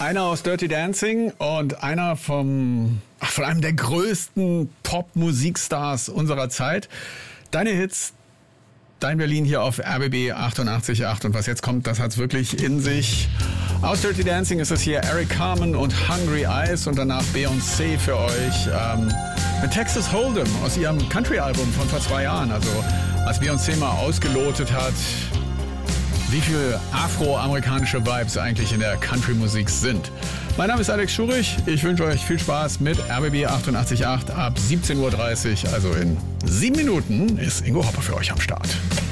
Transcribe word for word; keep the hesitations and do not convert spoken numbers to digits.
Einer aus Dirty Dancing und einer vom, ach, von einem der größten Pop-Musikstars unserer Zeit. Deine Hits, dein Berlin hier auf R B B achtundachtzig Komma acht. Und was jetzt kommt, das hat's wirklich in sich. Aus Dirty Dancing ist es hier Eric Carmen und Hungry Eyes und danach Beyoncé für euch. Ähm, mit Texas Hold'em aus ihrem Country-Album von vor zwei Jahren. Also als Beyoncé mal ausgelotet hat, wie viel afroamerikanische Vibes eigentlich in der Country-Musik sind. Mein Name ist Alex Schurich. Ich wünsche euch viel Spaß mit R B B achtundachtzig Komma acht ab siebzehn Uhr dreißig. Also in sieben Minuten ist Ingo Hopper für euch am Start.